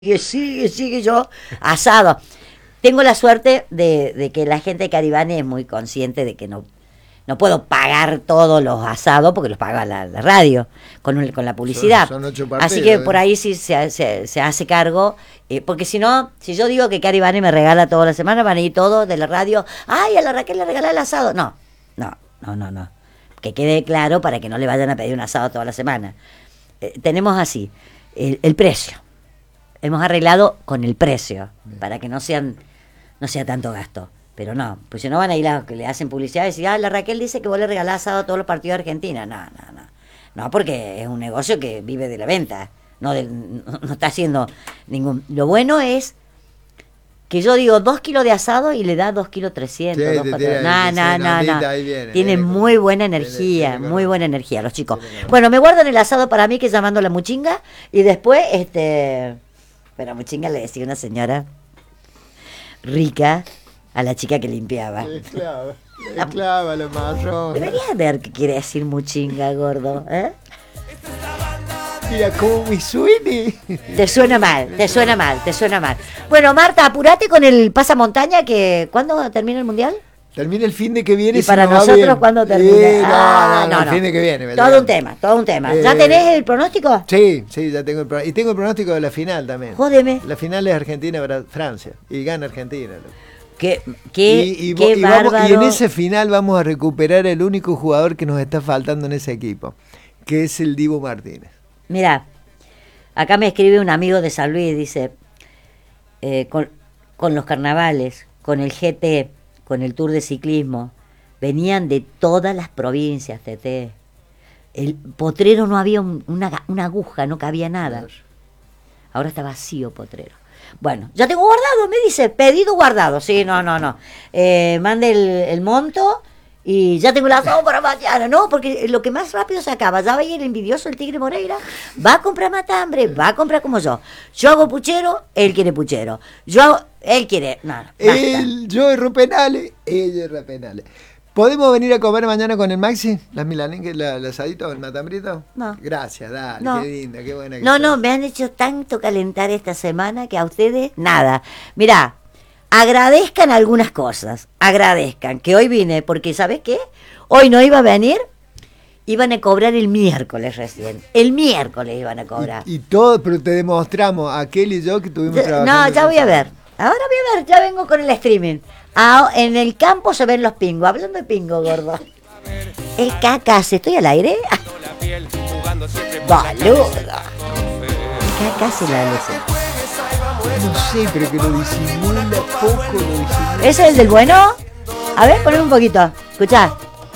Sigue yo, asado. Tengo la suerte de que la gente de Caribane es muy consciente de que no puedo pagar todos los asados porque los paga la radio con la publicidad. Son 8 partidos, así que por ahí sí se hace cargo, porque si no, si yo digo que Caribane me regala toda la semana, van a ir todos de la radio, ay, a la Raquel le regala el asado. No. Que quede claro para que no le vayan a pedir un asado toda la semana. Tenemos así, el precio. Hemos arreglado con el precio, para que no sea tanto gasto. Pero no, pues si no van a ir a que le hacen publicidad y decir, la Raquel dice que vos le regalás asado a todos los partidos de Argentina. No, porque es un negocio que vive de la venta, no está haciendo ningún... Lo bueno es que yo digo 2 kilos de asado y le da 2 kilos 300. No. Tienen muy buena energía, muy buena energía los chicos. Bueno, me guardan el asado para mí, que es llamando la muchinga, y después, pero muchinga le decía una señora rica a la chica que limpiaba. Le clava los marrones. Deberías ver qué quiere decir muchinga, gordo, ¿eh? Mira cómo me suene. Te suena mal. Bueno, Marta, apurate con el pasamontaña, que ¿cuándo termina el Mundial? Termina el fin de que viene. ¿Y para nosotros cuándo termina? No, el fin de que viene. Todo un tema. ¿Ya tenés el pronóstico? Sí, ya tengo el pronóstico. Y tengo el pronóstico de la final también. Jódeme. La final es Argentina-Francia. Y gana Argentina. Qué bárbaro. Y en ese final vamos a recuperar el único jugador que nos está faltando en ese equipo, que es el Dibu Martínez. Mira, acá me escribe un amigo de San Luis, dice, con los carnavales, con el GT, con el Tour de Ciclismo, venían de todas las provincias, Tete. El Potrero no había una aguja, no cabía nada. Ahora está vacío Potrero. Bueno, ya tengo guardado, me dice, pedido guardado. Sí, no. Mande el monto y ya tengo el asado para mañana, ¿no? Porque lo que más rápido se acaba, ya va a ir el envidioso, el Tigre Moreira, va a comprar matambre, va a comprar como yo. Yo hago puchero, él quiere puchero. Él quiere, yo erro penales, ella erra penales. ¿Podemos venir a comer mañana con el Maxi? ¿Las milanesas, el asadito, el matambrito? No. Gracias, dale, no. Qué linda, qué buena que No, me han hecho tanto calentar esta semana que a ustedes, nada. Mirá, agradezcan algunas cosas, agradezcan que hoy vine, porque ¿sabes qué? Hoy no iba a venir, iban a cobrar el miércoles recién. El miércoles iban a cobrar. Y todo, pero te demostramos, aquel y yo que tuvimos trabajando. No, ya voy a ver. Ahora voy a ver, ya vengo con el streaming. En el campo se ven los pingos. Hablando de pingo, gordo. El cacas, ¿estoy al aire? Boludo. El cacas y la leche. No sé, pero que lo disimula poco, ¿Ese es el del bueno? A ver, poneme un poquito. Escuchá.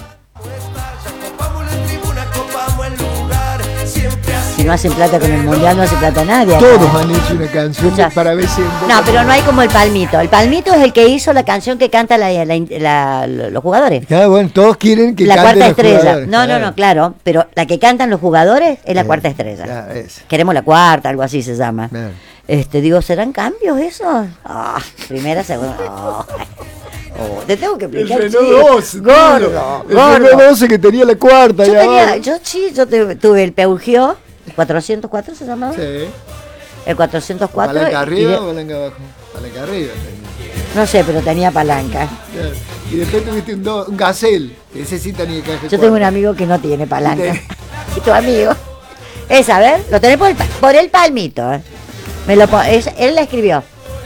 Si no hacen plata con el mundial, no hace plata nadie. Todos han hecho una canción para ver si... No, pero no hay como el Palmito. El Palmito es el que hizo la canción que canta los jugadores. Claro, bueno, todos quieren que la canten cuarta los estrella. jugadores. No, claro. Pero la que cantan los jugadores es la cuarta estrella. Claro, es. Queremos la cuarta, algo así se llama. Claro. Digo, ¿serán cambios esos? Primera, segunda. Te tengo que explicar. El Renault 12, gordo. El Renault 12 que tenía la cuarta. Yo tuve el Peugeot 404, ¿se llamaba? Sí. El 404. ¿Palanca arriba o palanca abajo? Palanca arriba. No sé, pero tenía palanca. Claro. Y después tuviste un Gazelle. Ese sí tenía caja. Yo tengo un amigo que no tiene palanca. ¿Y tu amigo? A ver, lo tenés por el Palmito. Él la escribió.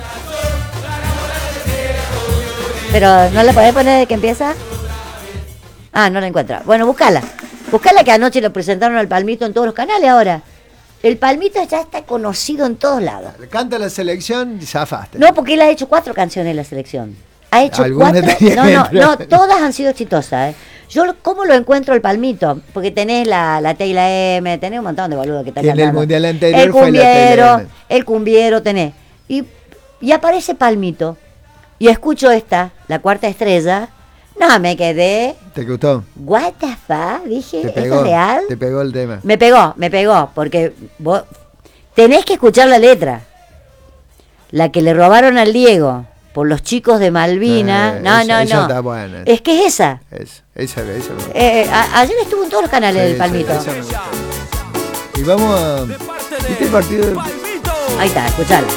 Pero ¿no la podés poner de que empieza? No la encuentra. Bueno, búscala, que anoche lo presentaron al Palmito en todos los canales ahora. El Palmito ya está conocido en todos lados. Canta la selección y zafaste. No, porque él ha hecho 4 canciones en la selección. Ha hecho 4. No, todas han sido exitosas. Yo, ¿cómo lo encuentro el Palmito? Porque tenés la T y la M, tenés un montón de boludos que están cantando. En el mundial anterior fue la T y la M. El cumbiero tenés. Y aparece Palmito. Y escucho la cuarta estrella. No, me quedé. ¿Te gustó? What the fuck, dije, ¿esto es real? Te pegó el tema. Me pegó, porque vos tenés que escuchar la letra. La que le robaron al Diego por los chicos de Malvinas. No. Esa está buena. Es que es esa. Esa. Ayer estuvo en todos los canales del Palmito. Y vamos a... ¿Viste el partido? Ahí está, escuchala.